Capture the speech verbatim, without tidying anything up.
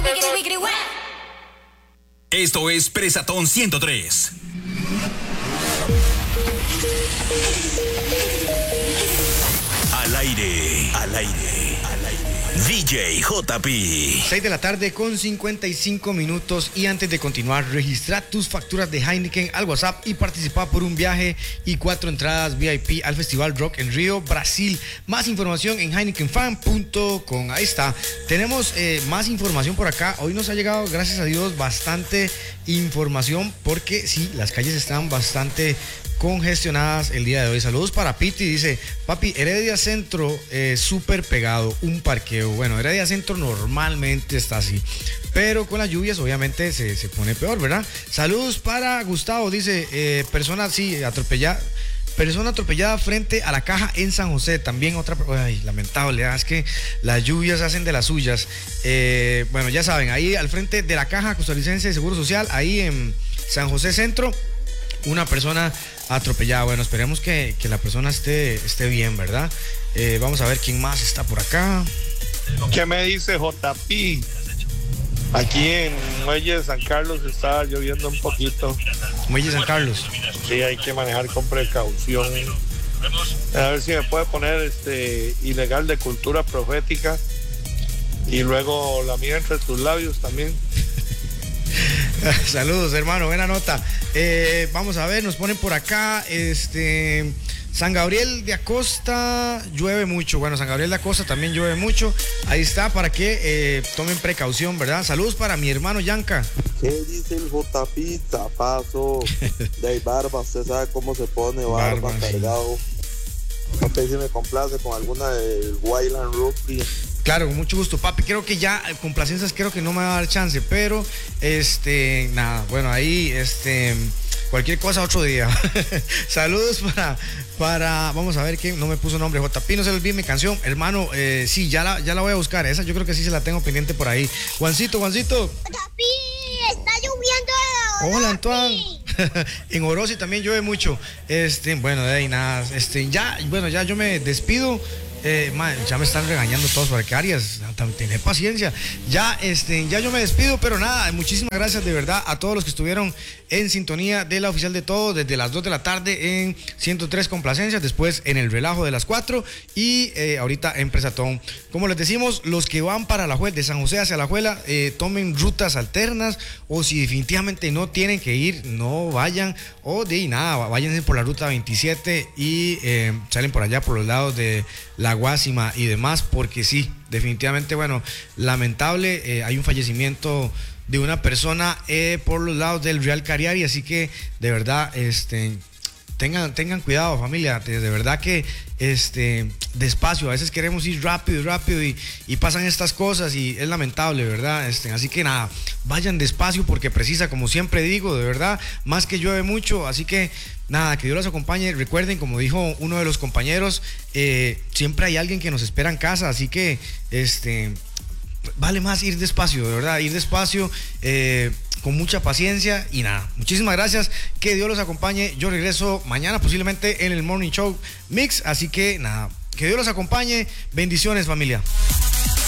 Esto es Presatón ciento tres. Al aire, al aire, al aire. D J J P. seis de la tarde con cincuenta y cinco minutos. Y antes de continuar, registra tus facturas de Heineken al WhatsApp y participa por un viaje y cuatro entradas V I P al Festival Rock en Río, Brasil. Más información en heineken fan punto com. Ahí está. Tenemos eh, más información por acá. Hoy nos ha llegado, gracias a Dios, bastante información porque sí, las calles están bastante congestionadas el día de hoy. Saludos para Piti, dice: papi, Heredia Centro eh, súper pegado, un parqueo. Bueno, Heredia Centro normalmente está así, pero con las lluvias obviamente se, se pone peor, ¿verdad? Saludos para Gustavo, dice: eh, persona sí, atropellada. Persona atropellada frente a la caja en San José. También otra, ay, lamentable, ¿eh? Es que las lluvias hacen de las suyas. Eh, bueno, ya saben, ahí al frente de la caja costarricense de Seguro Social, ahí en San José Centro, una persona atropellada. Bueno, esperemos que, que la persona esté, esté bien, ¿verdad? Eh, vamos a ver quién más está por acá. ¿Qué me dice J P? Aquí en Muelle de San Carlos está lloviendo un poquito. Muelle de San Carlos. Sí, hay que manejar con precaución. A ver si me puede poner este ilegal de cultura profética y luego la mía entre tus labios también. Saludos, hermano, buena nota. Eh, vamos a ver, nos ponen por acá, este, San Gabriel de Acosta, llueve mucho. Bueno, San Gabriel de Acosta también llueve mucho. Ahí está, para que eh, tomen precaución, ¿verdad? Saludos para mi hermano Yanka. ¿Qué dice el J P? Zapazo de barba, usted sabe cómo se pone, barba, barba cargado. No sé si me complace con alguna del Wayland Rookie. Claro, con mucho gusto, papi. Creo que ya complacencias creo que no me va a dar chance, pero este, nada, bueno, ahí este, cualquier cosa otro día. Saludos para, para, vamos a ver que no me puso nombre, J P, no se le olvide mi canción, hermano, eh, sí, ya la, ya la voy a buscar, esa yo creo que sí se la tengo pendiente por ahí. Juancito, Juancito. J P, está lloviendo. Hola, Antoine. En Orosi también llueve mucho. Este, bueno, de ahí nada, este, ya, bueno, ya yo me despido. Eh, man, ya me están regañando todos por acá, Arias, tener paciencia. Ya, este, ya yo me despido, pero nada, muchísimas gracias de verdad a todos los que estuvieron en sintonía de la oficial de todo desde las dos de la tarde en ciento tres Complacencias, después en el relajo de las cuatro y eh, ahorita en Presatón. Como les decimos, los que van para la Juela, de San José hacia la Juela, eh, tomen rutas alternas, o si definitivamente no tienen que ir, no vayan, o de nada, váyanse por la ruta veintisiete y eh, salen por allá por los lados de la Guásima y demás, porque sí, definitivamente, bueno, lamentable, eh, hay un fallecimiento de una persona eh, por los lados del Real Cariari, así que de verdad, este, tengan, tengan cuidado, familia, de, de verdad que este, despacio, a veces queremos ir rápido y rápido y, y pasan estas cosas y es lamentable, ¿verdad? Este, así que nada, vayan despacio porque precisa, como siempre digo, de verdad, más que llueve mucho, así que nada, que Dios los acompañe. Recuerden, como dijo uno de los compañeros, eh, siempre hay alguien que nos espera en casa, así que este, vale más ir despacio, de verdad, ir despacio, eh, con mucha paciencia y nada, muchísimas gracias, que Dios los acompañe. Yo regreso mañana posiblemente en el Morning Show Mix, así que nada, que Dios los acompañe, bendiciones, familia.